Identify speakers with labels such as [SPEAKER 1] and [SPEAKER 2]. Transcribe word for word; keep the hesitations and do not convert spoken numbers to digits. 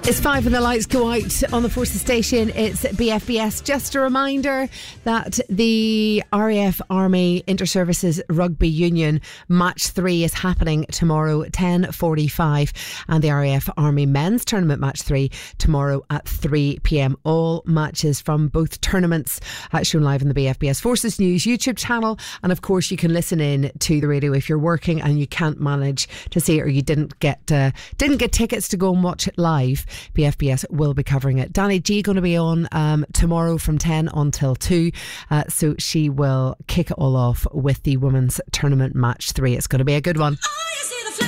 [SPEAKER 1] It's five and the lights go out on the Forces station. It's B F B S. Just a reminder that the R A F Army Inter-Services Rugby Union Match three is happening tomorrow ten forty-five, and the R A F Army Men's Tournament Match three tomorrow at three p.m. All matches from both tournaments uh, shown live on the B F B S Forces News YouTube channel, and of course you can listen in to the radio if you're working and you can't manage to see it, or you didn't get uh, didn't get tickets to go and watch it live. B F B S will be covering it. Danny G going to be on um, tomorrow from ten until two, uh, so she will kick it all off with the Women's Tournament Match three. It's going to be a good one.
[SPEAKER 2] Oh, you see the